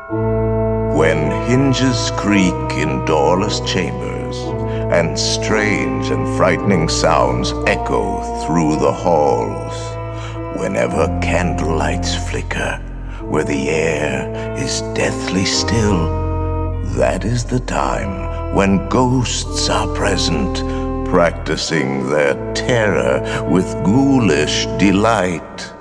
When hinges creak in doorless chambers, and strange and frightening sounds echo through the halls, whenever candlelights flicker, where the air is deathly still, that is the time when ghosts are present, practicing their terror with ghoulish delight.